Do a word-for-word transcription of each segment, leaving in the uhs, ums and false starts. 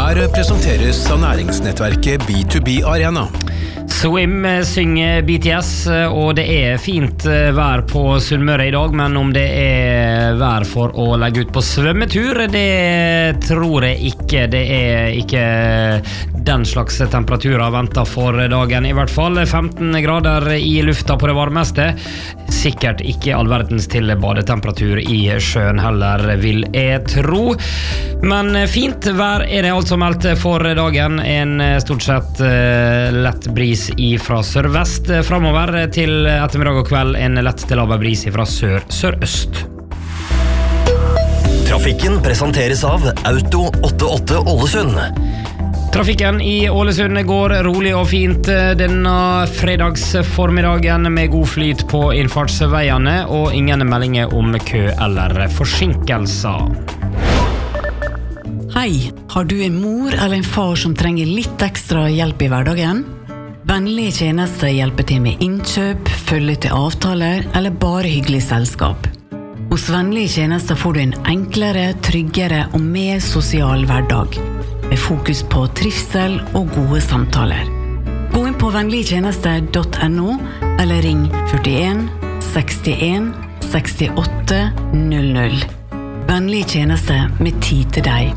Her presenteres av næringsnettverket B to B Arena. Swim synger B T S, og det er fint vær på Sunnmøre I dag, men om det er vær for å legge ut på svømmetur, det tror jeg ikke. Det er ikke den slags temperaturer ventet for dagen, I hvert fall. femten grader I lufta på det varmeste. Sikkert ikke all verdens til badetemperatur I sjøen heller, vil jeg tro. Men fint vær er det altså meldt for dagen. En stort sett lett bris fra sørvest fremover til ettermiddag og kveld en lett til laber bris fra sør-sørøst. Trafikken presenteres av Auto åttiåtte Ålesund. Trafikken I Ålesund går rolig og fint denne fredagsformiddagen med god flyt på innfartsveiene og ingen meldinger om kø eller forsinkelser. Hei, har du en mor eller en far som trenger litt ekstra hjelp I hverdagen? Vennlige tjenester hjelper til med innkjøp, følge til avtaler eller bare hyggelig selskap. Hos Vennlige tjenester får du en enklere, tryggere og mer sosial hverdag, med fokus på trivsel og gode samtaler. Gå inn på vennligtjenester punktum no eller ring førtien sekstien sekstiåtte null null. Vennlige tjenester med tid til deg.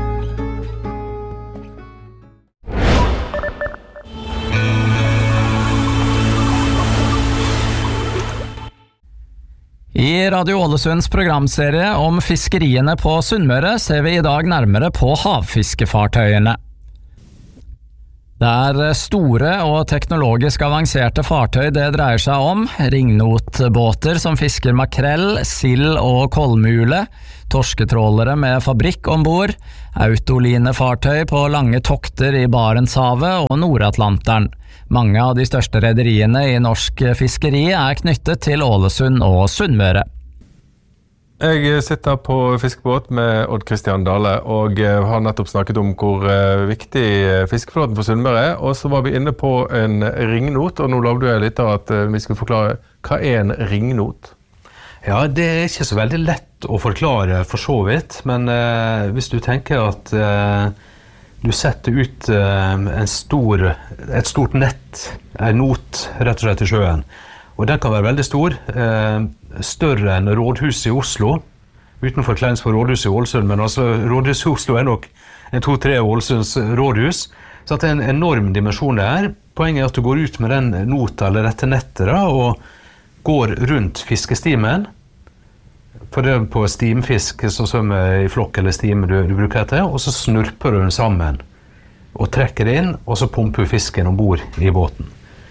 I Radio Ålesunds programserie om fiskeriene på Sunnmøre ser vi I dag nærmere på havfiskefartøyene. Det er store og teknologisk avanserte fartøy det dreier seg om, ringnotbåter som fisker makrell, sild og kolmule, torsketrålere med fabrikk ombord, autolinefartøy på lange tokter I Barentshavet og Nordatlanteren. Mange av de største rederiene I norsk fiskeri er knyttet til Ålesund og Sunnmøre. Jeg sitter på fiskebåt med Odd Christian Dale og har nettopp snakket om hvor viktig fiskeflåten for Sunnmøre er, og så var vi inne på en ringnot, og nå lovde jeg litt av at vi skulle forklare hva er en ringnot? Ja, det er ikke så veldig lett å forklare for så vidt, men eh, hvis du tenker at eh, du setter ut eh, en stor, et stort nett, en not rett og slett I sjøen, og den kan være veldig stor, eh, større enn rådhuset I Oslo, utenfor Kleinsborg rådhuset I Ålesund, men altså rådhuset I Oslo er nok en to-tre Ålesunds rådhus, så det er en enorm dimensjon der. Poenget er at du går ut med den nota eller dette nettet da, og går rundt fiskestimen, for det er på stimfisk, sånn som I flokk eller stime du, du bruker dette, og så snurper du den sammen, og trekker inn, og så pumper du fisken ombord I båten.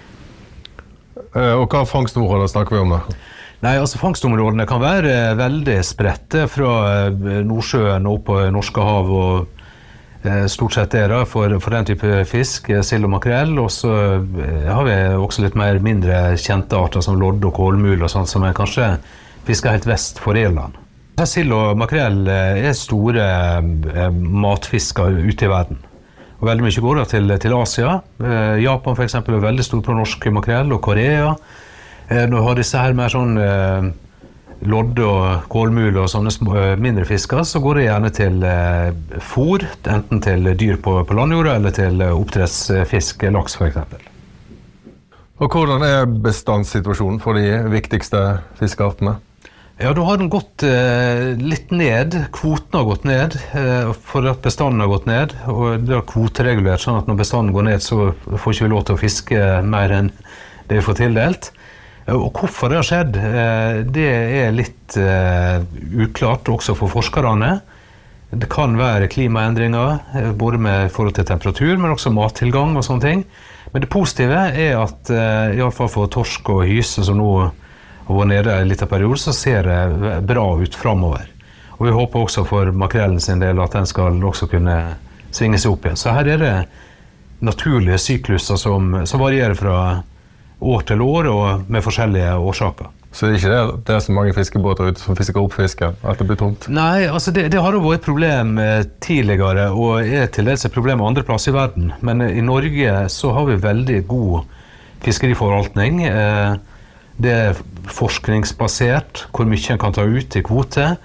Og hva fangstområder snakker vi om da? Nei, altså fangstområdene kan være veldig spredte fra Nordsjøen opp på Norske hav, og stort sett det da, for, for den type fisk, sild og makrell, og så har vi også litt mer mindre kjente arter som lodd og kålmul og sånt, som er kanskje fisker helt vest for Irland. Sild og makrell er store matfisker ute I verden, og veldig mye går da til, til Asia. Japan for eksempel er veldig stor på norsk makrell, og Korea. Nå har disse her mer sånn lodd og kålmul og sånne små, mindre fisker, så går det gjerne til eh, fôr, enten til dyr på, på landjorda eller til oppdrettsfisk, laks for eksempel. Og hvordan er bestandssituasjonen for de viktigste fiskeartene? Ja, da har den gått eh, litt ned, kvoten har gått ned, eh, for at bestanden har gått ned, og det er kvoteregulert sånn at når bestanden går ned, så får ikke vi lov til å fiske mer enn det vi får tildelt. Og hvorfor det har skjedd, det er litt uklart også for forskerne. Det kan være klimaendringer, både med forhold til temperatur, men også mattilgang og sånne ting. Men det positive er at, I hvert fall for torsk og hyse, som nå har vært nede I litt av perioden, så ser det bra ut fremover. Og vi håper også for makrellen sin del at den skal også kunne svinge seg opp igjen. Så her er det naturlige sykluser som, som varierer fra år til år og med forskjellige årsaker. Så det er ikke det, det er så mange fiskebåter ute som fisker opp fisken, at det blir tomt? Nei, altså det, det har jo vært et problem tidligere, og er til dels et problem andre plasser I verden. Men I Norge så har vi veldig god fiskeriforvaltning. Det er forskningsbasert, hvor mye en kan ta ut I kvote,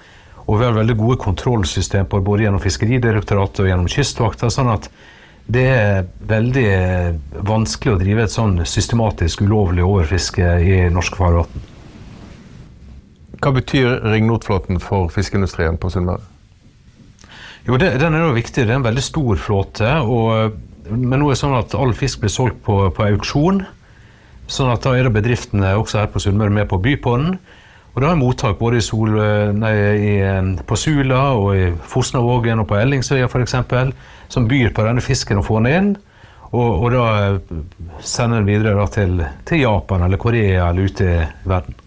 Og vi har veldig gode kontrollsystem på både gjennom Fiskeridirektoratet og gjennom Kystvakta, sånn at det er veldig vanskelig å drive et sånn systematisk ulovlig overfiske i norsk farvann. Hva betyr ringnotflåten for fiskeindustrien på Sunnmøre? Jo, det, den er jo viktig. Det er en veldig stor flåte, og, men nå er det sånn at all fisk blir solgt på, på auksjon, sånn at da er det bedriftene også her på Sunnmøre med på å by på den. Og da er mottak både i Sol, nei, i, på Sula og i Fosnavågen og på Ellingsøya for eksempel, som byr på denne fisken og får den inn, og, og da sender den videre da til, til Japan eller Korea eller ute i verden.